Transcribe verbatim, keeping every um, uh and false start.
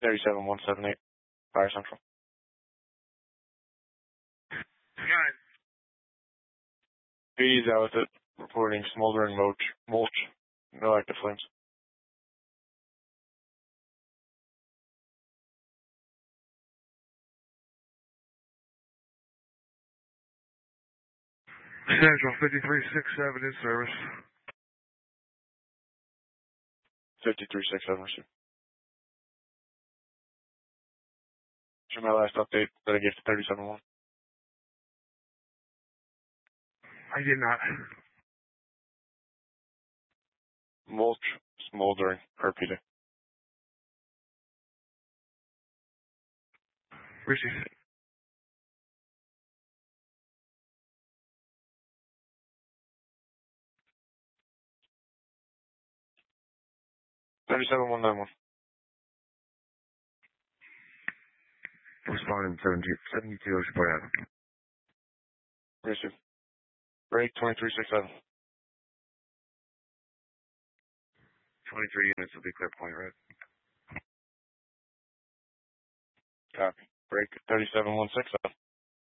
thirty-seven one seven eight, Fire Central. Got it. He's out with it, reporting smoldering mulch, mulch, no active flames. Central fifty-three six seven in service. fifty-three six seven, receive. Here's my last update that I gave to thirty-seven one. I did not. Mulch, smoldering, R P D. Receive. thirty-seven one nine one. Responding seventy-two Ocean Point Avenue. Receive. Break twenty-three six seven. twenty-three units will be clear point, right? Copy. Break thirty-seven one six seven.